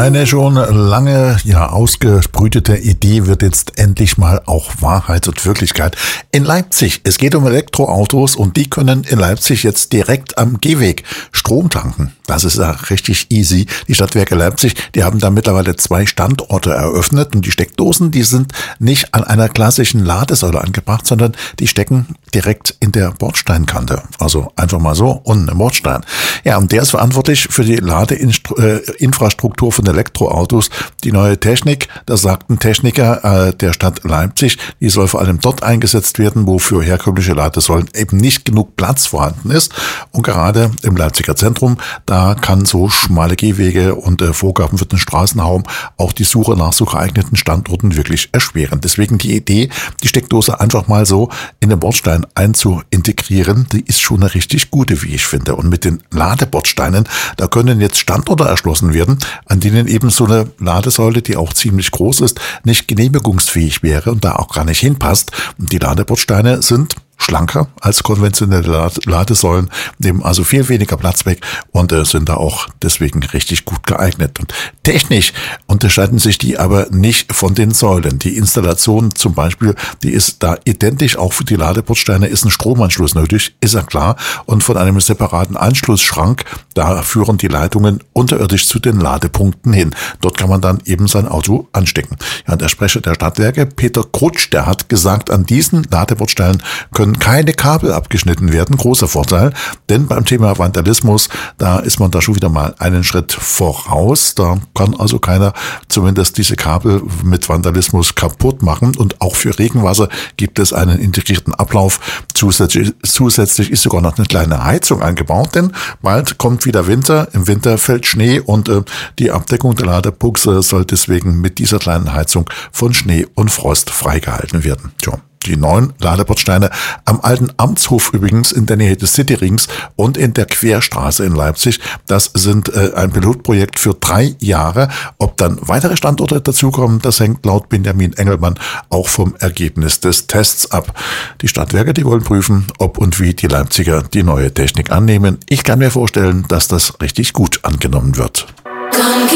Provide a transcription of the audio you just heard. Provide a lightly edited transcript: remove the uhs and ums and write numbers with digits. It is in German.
Eine schon lange ausgesprühte Idee wird jetzt endlich mal auch Wahrheit und Wirklichkeit. In Leipzig, es geht um Elektroautos und die können in Leipzig jetzt direkt am Gehweg Strom tanken. Das ist ja richtig easy. Die Stadtwerke Leipzig, die haben da mittlerweile 2 Standorte eröffnet und die Steckdosen, die sind nicht an einer klassischen Ladesäule angebracht, sondern die stecken direkt in der Bordsteinkante. Also einfach mal so und ein Bordstein. Ja, und der ist verantwortlich für die Ladeinfrastruktur von Elektroautos. Die neue Technik, das sagt ein Techniker der Stadt Leipzig, die soll vor allem dort eingesetzt werden, wo für herkömmliche Ladesäulen eben nicht genug Platz vorhanden ist. Und gerade im Leipziger Zentrum, da kann so schmale Gehwege und Vorgaben für den Straßenraum auch die Suche nach so geeigneten Standorten wirklich erschweren. Deswegen die Idee, die Steckdose einfach mal so in den Bordstein einzuintegrieren, die ist schon eine richtig gute, wie ich finde. Und mit den Ladebordsteinen, da können jetzt Standorte erschlossen werden, an denen eben so eine Ladesäule, die auch ziemlich groß ist, nicht genehmigungsfähig wäre und da auch gar nicht hinpasst. Und die Ladebordsteine sind schlanker als konventionelle Ladesäulen, nehmen also viel weniger Platz weg und sind da auch deswegen richtig gut geeignet. Und technisch unterscheiden sich die aber nicht von den Säulen. Die Installation zum Beispiel, die ist da identisch, auch für die Ladebordsteine ist ein Stromanschluss nötig, ist ja klar. Und von einem separaten Anschlussschrank, da führen die Leitungen unterirdisch zu den Ladepunkten hin. Dort kann man dann eben sein Auto anstecken. Ja, der Sprecher der Stadtwerke, Peter Krutsch, der hat gesagt, an diesen Ladebordsteinen können keine Kabel abgeschnitten werden. Großer Vorteil, denn beim Thema Vandalismus, da ist man da schon wieder mal einen Schritt voraus. Da kann also keiner zumindest diese Kabel mit Vandalismus kaputt machen. Und auch für Regenwasser gibt es einen integrierten Ablauf. Zusätzlich ist sogar noch eine kleine Heizung eingebaut, denn bald kommt wieder Winter. Im Winter fällt Schnee und die Abdeckung der Ladebuchse soll deswegen mit dieser kleinen Heizung von Schnee und Frost freigehalten werden. Tja. Die neuen Ladebordsteine am alten Amtshof übrigens in der Nähe des Cityrings und in der Querstraße in Leipzig. Das sind ein Pilotprojekt für 3 Jahre. Ob dann weitere Standorte dazukommen, das hängt laut Benjamin Engelmann auch vom Ergebnis des Tests ab. Die Stadtwerke, die wollen prüfen, ob und wie die Leipziger die neue Technik annehmen. Ich kann mir vorstellen, dass das richtig gut angenommen wird.